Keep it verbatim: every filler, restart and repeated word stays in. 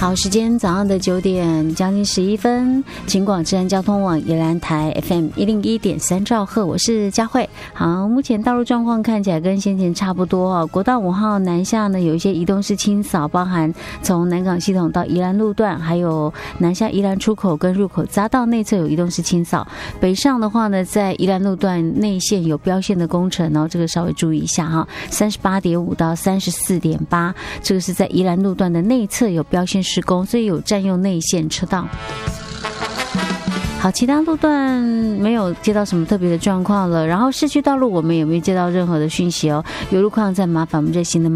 好，时间早上的九点将近十一分，秦广治安交通网宜兰台 F M 一零一点三兆赫，我是佳慧。好，目前道路状况看起来跟先前差不多哦。国道五号南下呢，有一些移动式清扫，包含从南港系统到宜兰路段，还有南下宜兰出口跟入口匝道内侧有移动式清扫。北上的话呢，在宜兰路段内线有标线的工程，然后这个稍微注意一下哈。三十八点五到三十四点八，这个是在宜兰路段的内侧有标线施工，所以有占用内线车道。好，其他路段没有接到什么特别的状况了。然后市区道路我们也没有接到任何的讯息哦。有路况再麻烦我们热心的